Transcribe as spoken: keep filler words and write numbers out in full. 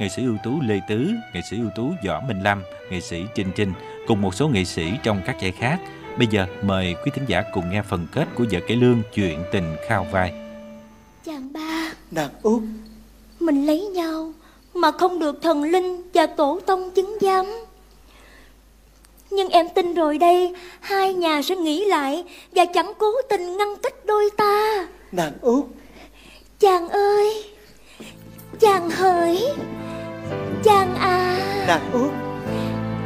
nghệ sĩ ưu tú Lê Tứ, nghệ sĩ ưu tú Võ Minh Lâm, nghệ sĩ Trinh Trinh cùng một số nghệ sĩ trong các vai khác. Bây giờ mời quý thính giả cùng nghe phần kết của Vợ Cải Lương Chuyện Tình Khao Vai. Chàng ba, Nàng Út, mình lấy nhau mà không được thần linh và tổ tông chứng giám. Nhưng em tin rồi đây, hai nhà sẽ nghĩ lại và chẳng cố tình ngăn cách đôi ta. Nàng Út, Chàng ơi, chàng hỡi, chàng à. nàng Út,